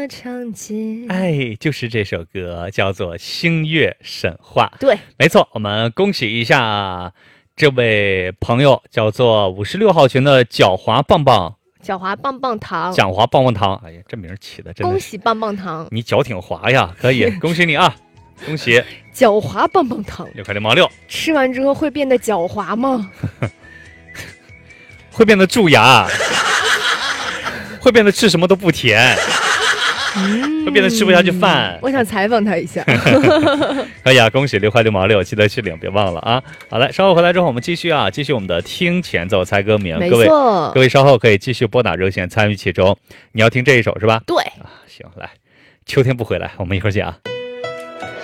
场景。 哎，就是这首歌，叫做《星月神话》。 对， 没错，我们恭喜一下这位朋友，叫做56号群的狡猾棒棒。 狡猾棒棒糖， 狡猾棒棒糖，哎呀，这名起的真的是， 恭喜棒棒糖， 你脚挺滑呀，可以，恭喜你啊，恭喜狡猾棒棒糖 6块6毛6， 吃完之后会变得狡猾吗？ 会变得蛀牙，会变得吃什么都不甜，会变得吃不下去饭。 我想采访他一下。 可以啊，恭喜6块6毛6，记得去领，别忘了啊。好嘞，稍后回来之后我们继续我们的听前奏猜歌名。 没各错， 位稍后可以继续拨打热线参与其中。你要听这一首是吧？ 对啊，行，来，秋天不回来，我们一会儿见啊。